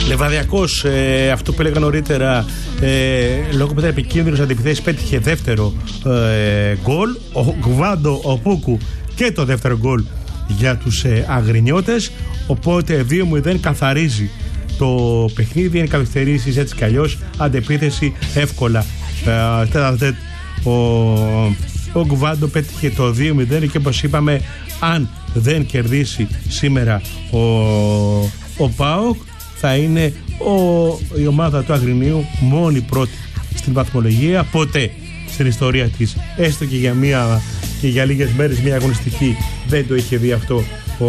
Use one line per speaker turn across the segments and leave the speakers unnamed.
Λεβαδιακός, αυτό που έλεγα νωρίτερα, λόγω που ήταν επικίνδυνος αντιπιθέσεις, πέτυχε δεύτερο γκολ. Ο Γκβάντο Οπούκου και το δεύτερο γκολ για τους Αγρινιώτες. Οπότε 2-0 καθαρίζει το παιχνίδι. Είναι καθυστερήσεις έτσι κι αλλιώς. Αντεπίθεση εύκολα. Ο Γκβάντο πέτυχε το 2-0 και όπως είπαμε, αν δεν κερδίσει σήμερα ο ΠΑΟΚ, θα είναι η ομάδα του Αγρινίου μόνη πρώτη στην βαθμολογία. Ποτέ στην ιστορία της, έστω και για λίγες μέρες, μια αγωνιστική, δεν το είχε δει αυτό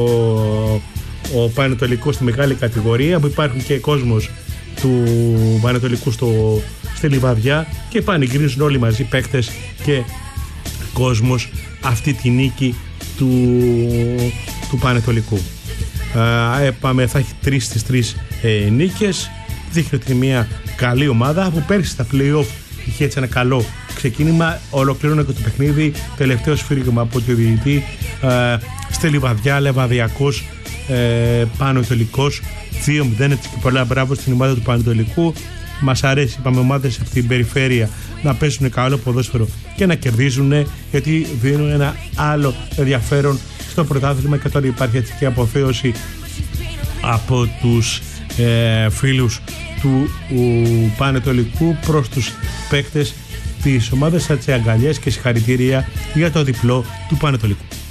ο Πανετολικός στη μεγάλη κατηγορία, που υπάρχουν και κόσμος του Πανετολικού στη Λιβαδιά και πανηγυρίζουν όλοι μαζί, παίκτες και κόσμος, αυτή τη νίκη του Πανετολικού. Θα έχει 3 στις 3 νίκες. Δείχνει ότι είναι μια καλή ομάδα που πέρσι στα play-off είχε έτσι ένα καλό ξεκίνημα. Ολοκληρώνει και το παιχνίδι. Τελευταίο σφύριγμα από το διαιτητή στη Λιβαδιά. Λεβαδιακός Πανετολικός 2-0. Έτσι και πολλά μπράβο στην ομάδα του Πανετολικού. Μας αρέσει, είπαμε, ομάδες από την περιφέρεια να παίζουν καλό ποδόσφαιρο και να κερδίζουν, γιατί δίνουν ένα άλλο ενδιαφέρον στο πρωτάθλημα. Και τώρα υπάρχει έτσι και αποθέωση από τους φίλους του Πανετολικού προς τους παίκτες της ομάδας. Έτσι, αγκαλιές και συγχαρητήρια για το διπλό του Πανετολικού.